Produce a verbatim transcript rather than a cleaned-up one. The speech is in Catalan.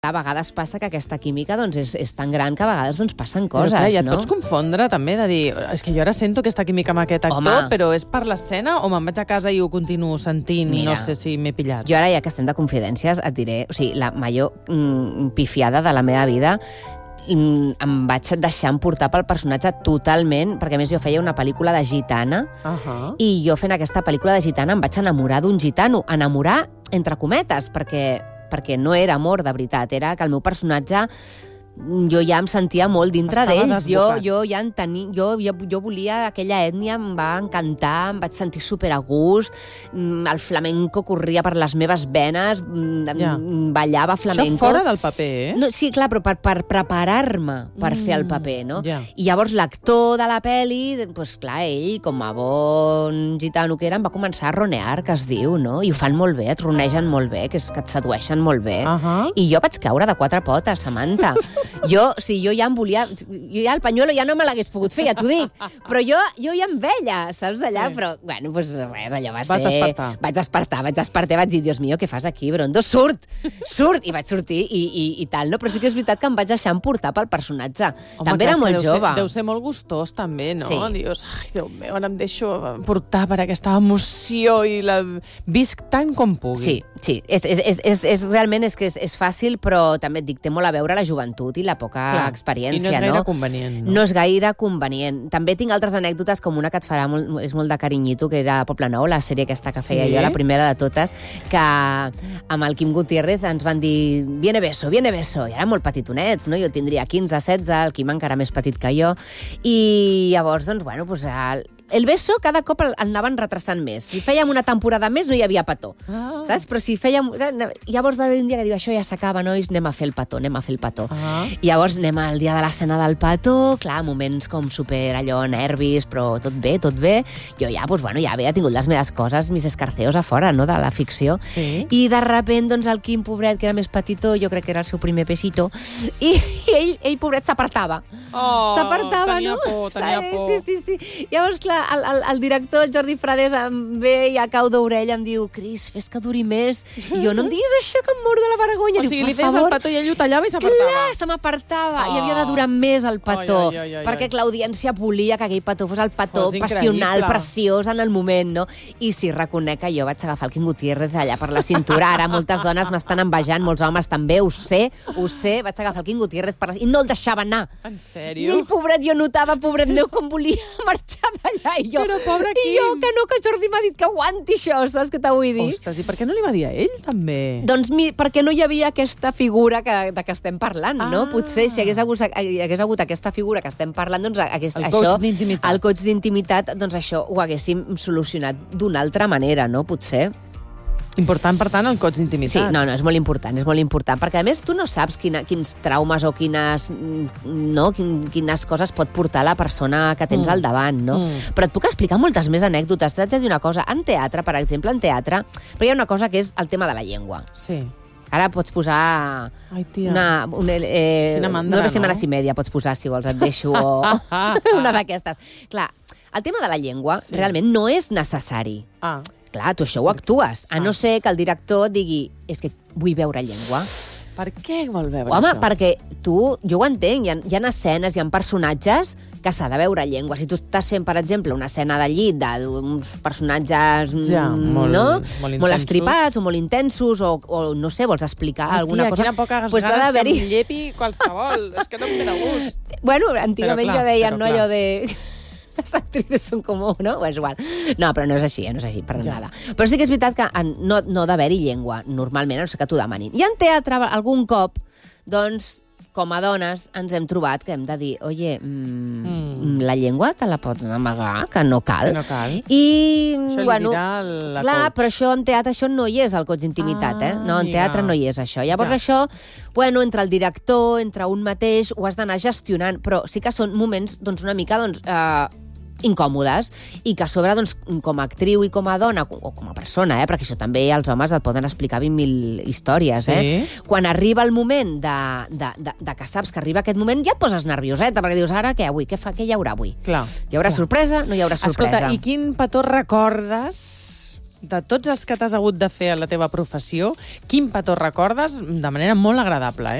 A vegades passa que aquesta química doncs, és, és tan gran que a vegades doncs, passen coses, però, clar, ja et no? pots confondre, també, de dir... És que jo ara sento aquesta química amb aquest actor, Home. però és per l'escena o me'n vaig a casa i ho continuo sentint i no sé si m'he pillat. Jo ara, ja que estem de confidències, et diré... O sigui, la major mm, pifiada de la meva vida mm, em vaig deixar emportar pel personatge totalment, perquè a més jo feia una pel·lícula de gitana, Uh -huh. i jo fent aquesta pel·lícula de gitana em vaig enamorar d'un gitano. Enamorar, entre cometes, perquè... perquè no era amor de veritat, era que el meu personatge jo ja em sentia molt dintre Estava d'ells. Jo, desbocat. jo ja en tenia, jo, jo, jo volia aquella ètnia, em va encantar, em vaig sentir super a gust, el flamenco corria per les meves venes, Ja. ballava flamenco. Això fora del paper, eh? No, sí, clar, però per, per preparar-me per mm, fer el paper, no? Ja. I llavors l'actor de la pel·li, doncs clar, ell, com a bon gitano que era, em va començar a ronear, que es diu, no? I ho fan molt bé, et ronegen molt bé, que, és, que et sedueixen molt bé. Uh -huh. I jo vaig caure de quatre potes, Samantha. Jo, o sigui, jo ja em volia... Jo ja el pañuelo ja no me l'hagués pogut fer, ja t'ho dic. Però jo, jo ja amb ella, saps, allà? Sí. Però, bueno, doncs res, allò va Vas ser... despertar. Vaig despertar, vaig despertar, vaig dir, Dios mío, què fas aquí, Brondo? Surt! Surt! I vaig sortir i, i, i tal, no? Però sí que és veritat que em vaig deixar emportar pel personatge. Home, també clar, era és que molt deu jove. Ser, deu ser molt gustós, també, no? Sí. Dius, ai, Déu meu, ara em deixo portar per aquesta emoció i la visc tant com pugui. Sí, sí. És, és, és, és, és, realment és que és, és fàcil, però també et dic, té molt a veure la joventut i la poca Clar. experiència, I no és gaire no? convenient, no? No és gaire convenient. També tinc altres anècdotes, com una que et farà molt, és molt de carinyito, que era Poble Nou, la sèrie aquesta que feia Sí? jo, la primera de totes, que amb el Quim Gutiérrez ens van dir viene beso, viene beso, i eren molt petitonets, no? Jo tindria quinze, setze, el Quim encara més petit que jo, i llavors, doncs, bueno, doncs, el, el beso cada cop el, el anaven retrasant més. Si fèiem una temporada més no hi havia petó, Ah. saps? Però si fèiem... Llavors va haver un dia que diu, això ja s'acaba, nois, anem a fer el petó, anem a fer el petó. Ah. I llavors anem al dia de l'escena del petó, clar, moments com super allò, nervis, però tot bé, tot bé. Jo ja, doncs, bueno, ja havia tingut les meves coses, mis escarceos a fora, no?, de la ficció. Sí. I de repent, doncs, el Quim, pobret, que era més petitó, jo crec que era el seu primer pesito, i, i ell, ell, pobret, s'apartava. Oh, S'apartava, tenia no? por, tenia Sí, por. Sí, sí, sí. Llavors, clar, el, el, el director, el Jordi Frades, em ve i a cau d'orella em diu, Cris, fes que duri més. I jo, no em diguis això, que em moro de la vergonya. O Diu, sigui, "Per li feies favor". el petó i ell ho tallava i s'apartava. Clar, se m'apartava. Oh. I havia de durar més el petó. Ai, ai, ai, ai, perquè ai. que l'audiència volia que aquell petó fos el petó Fos passional, increïble. preciós en el moment, no? I sí, reconec que jo vaig agafar el Quim Gutiérrez allà per la cintura. Ara moltes dones m'estan envejant, molts homes també, ho sé, ho sé. Vaig agafar el Quim Gutiérrez per la... i no el deixava anar. En I sèrio? ell, pobret, jo notava, pobret meu, com volia marxar d'allà. I jo, Però, pobre I jo, Quim. que no, que Jordi m'ha dit que aguanti això, saps què t'ho vull dir? Ostres, i per què no li va dir a ell, també? Doncs mi, perquè no hi havia aquesta figura que, de què estem parlant, no? Ah. Potser si hagués hagut, hi hagués hagut aquesta figura que estem parlant, doncs hagués, El això, coach d'intimitat. el coach d'intimitat, doncs això ho haguéssim solucionat d'una altra manera, no? Potser. Important, per tant, el coach Sí, d'intimitat. no, no, és molt important, és molt important, perquè a més tu no saps quina, quins traumes o quines, no, quin, quines coses pot portar la persona que tens Mm. al davant, no? Mm. Però et puc explicar moltes més anècdotes. T'haig de dir una cosa, en teatre, per exemple, en teatre, però hi ha una cosa que és el tema de la llengua. Sí. Ara pots posar Ai, tia. una... una eh, Quina mandra, nueve semanas no? i media pots posar, si vols, et deixo, o una d'aquestes. Clar, el tema de la llengua Sí. realment no és necessari. Ah, Clar, tu això ho actues, a Ah. no ser que el director et digui és que vull veure llengua. per què vol veure Home, això? perquè tu, jo ho entenc, hi ha, hi ha escenes, hi ha personatges que s'ha de veure llengua. Si tu estàs fent, per exemple, una escena de llit d'uns personatges Ja, mm, molt- no? molt molt intensos. estripats o molt intensos, o, o no sé, vols explicar Ai, alguna tia, cosa... quina poca pues ganes ha que d'haver-hi- em llepi qualsevol. És que no em ve de gust. Bueno, antigament Però clar, ja deien, però no, clar. allò de... Les actrices són com, no? És igual. No, però no és així, eh? No és així, per Ja. nada. Però sí que és veritat que en- no, no ha d'haver-hi llengua, normalment, a no ser que t'ho demanin. I en teatre, algun cop, doncs, com a dones, ens hem trobat que hem de dir, oye, mm, Mm. la llengua te la pots amagar, que no cal. Que no cal. I, Això li bueno, dirà la clar, coach. però això en teatre, això no hi és, el coach d'intimitat, Ah, eh? No, en amiga. teatre no hi és, això. Llavors, Ja. això, bueno, entre el director, entre un mateix, ho has d'anar gestionant, però sí que són moments, doncs, una mica, doncs, eh, incòmodes, i que a sobre, doncs, com a actriu i com a dona, o com a persona, eh, perquè això també els homes et poden explicar vint mil històries, Sí. eh? Quan arriba el moment de, de, de, de que saps que arriba aquest moment, ja et poses nervioseta, perquè dius, ara què, avui? Què, fa, què hi haurà avui? Clar. Hi haurà Clar. sorpresa? No hi haurà sorpresa? Escolta, i quin petó recordes de tots els que t'has hagut de fer a la teva professió, quin petó recordes de manera molt agradable, eh?